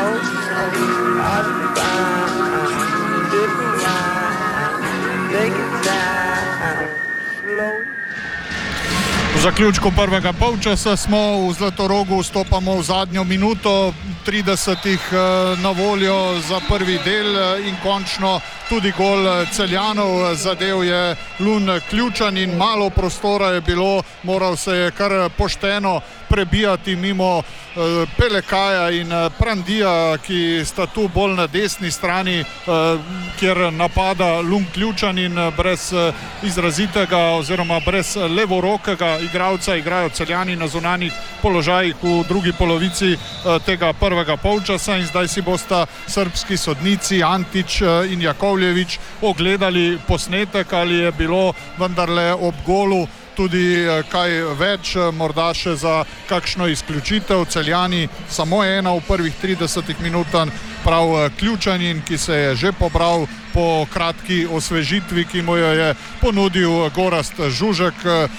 V zaključku prvega polčasa smo v Zlatorogu, vstopamo v zadnjo minuto, 30 na voljo za prvi del in končno tudi gol Celjanov. Zadev je Lun Ključan in malo prostora je bilo, moral se je kar pošteno prebijati mimo Pelekaja in Prandija, ki sta tu bolj na desni strani, kjer napada Lun Ključan in brez izrazitega oziroma brez levorokega igralca igrajo Celjani na zunanjih položajih v drugi polovici tega prvega polčasa in zdaj si bosta srbski sodnici Antić in Jakovljević ogledali posnetek, ali je bilo vendarle ob golu tudi kaj več, morda še za kakšno izključitev. Celjani samo ena v prvih 30 minutah, prav Ključanin, ki se je že pobral po kratki osvežitvi, ki mu jo je ponudil Gorazd Žužek,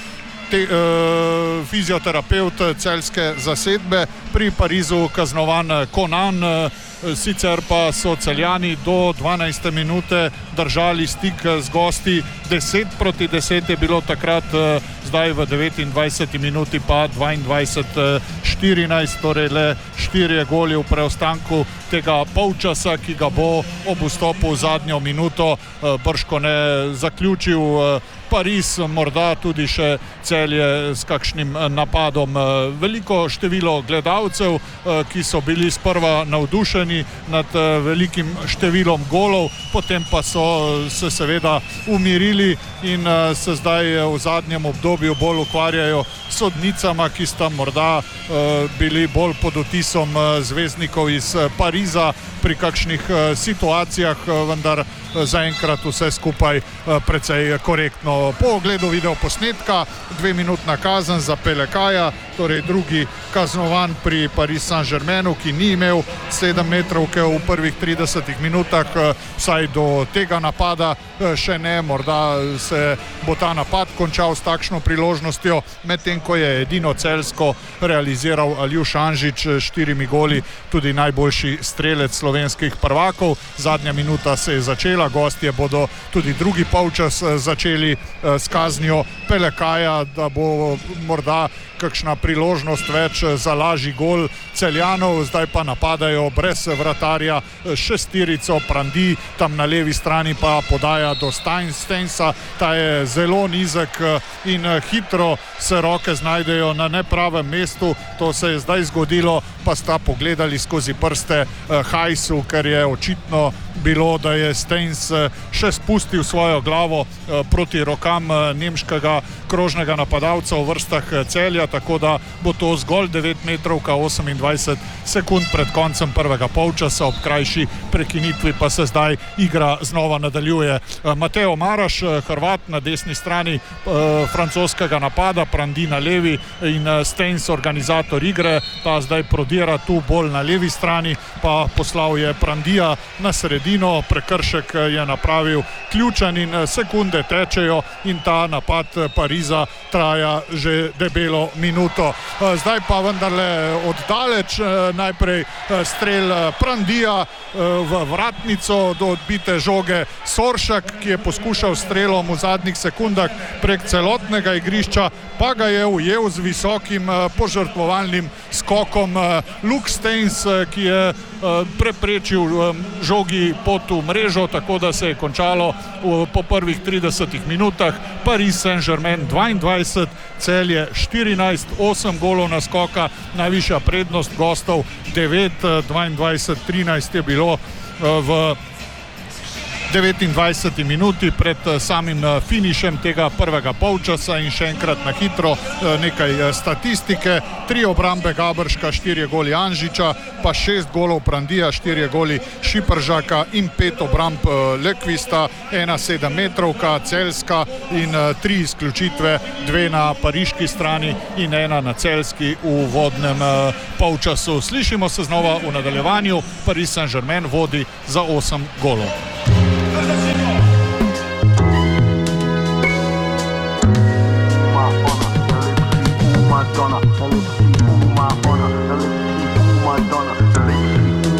fizioterapevt celjske zasedbe. Pri Parizu kaznovan Konan, sicer pa so Celjani do 12. minute držali stik z gosti. 10-10 je bilo takrat, zdaj v 29. minuti pa 22-14, torej le 4 goli v preostanku tega polčasa, ki ga bo ob vstopu v zadnjo minuto bržkone zaključil Pariz, morda tudi še Celje s kakšnim napadom. Veliko število gledalcev, ki so bili sprva navdušeni nad velikim številom golov, potem pa so se seveda umirili in se zdaj v zadnjem obdobju bolj ukvarjajo sodnicama, ki sta morda bili bolj pod vtisom zvezdnikov iz Pariza pri kakšnih situacijah, vendar zaenkrat vse skupaj precej korektno. Po ogledu videoposnetka 2-minutna kazen za Pelekaja, torej drugi kaznovan pri Paris Saint-Germainu, ki ni imel 7 metrovke v prvih 30 minutah, vsaj do tega napada še ne, morda se bo ta napad končal s takšno priložnostjo, medtem ko je edino celjsko realiziral Aljuš Anžič, 4 goli, tudi najboljši strelec slovenskih prvakov. Zadnja minuta se je začela, gostje bodo tudi drugi polčas začeli s kaznijo Pelekaja, da bo morda kakšna priložnost več za lažji gol Celjanov. Zdaj pa napadajo brez vratarja šestirico. Prandi tam na levi strani pa podaja do Stensa, ta je zelo nizek in hitro se roke znajdejo na nepravem mestu. To se je zdaj zgodilo, pa sta pogledali skozi prste Hajsu, ker je očitno bilo, da je Stens še spustil svojo glavo proti rokam nemškega krožnega napadalca v vrstah Celja, tako da bo to zgolj 9 metrovka 28 sekund pred koncem prvega polčasa. Ob krajši prekinitvi pa se zdaj igra znova nadaljuje. Mateo Maraš, Hrvat, na desni strani francoskega napada, Prandi na levi in Stens, organizator igre, pa zdaj prodira tu bolj na levi strani, pa poslal je Prandija na sredino. Prekršek je napravil Ključan in sekunde tečejo in ta napad Pariza traja že debelo minuto. Zdaj pa vendarle oddaleč, najprej strel Prandija v vratnico do odbite žoge Soršak, ki je poskušal strelom v zadnjih sekundah prek celotnega igrišča, pa ga je ujel z visokim požrtvovalnim skokom Luke Stens, ki je preprečil žogi pot v mrežo, tako da se je končalo po prvih 30 minutah. Paris Saint-Germain 22, Celje 14, 8 golov naskoka, najvišja prednost gostov 9, 22-13 je bilo v 29. minuti pred samim finišem tega prvega polčasa. In še enkrat na hitro nekaj statistike: 3 obrambe Gabrška, 4 goli Anžiča, pa 6 golov Prandija, 4 goli Šipržaka in 5 obramb Lekvista, 1 7 metrovka celjska in 3 izključitve, 2 na pariški strani in 1 na celjski v uvodnem polčasu. Slišimo se znova v nadaljevanju. Paris Saint-Germain vodi za 8 golov.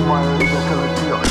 moje ribe, ki letijo.